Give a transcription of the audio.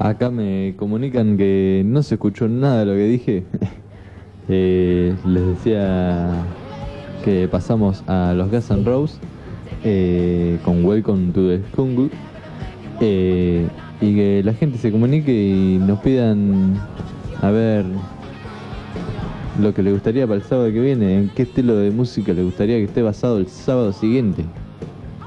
Acá me comunican que no se escuchó nada de lo que dije. Les decía que pasamos a los Guns N' Roses con Welcome to the Jungle, y que la gente se comunique y nos pidan a ver lo que le gustaría para el sábado que viene, en qué estilo de música le gustaría que esté basado el sábado siguiente.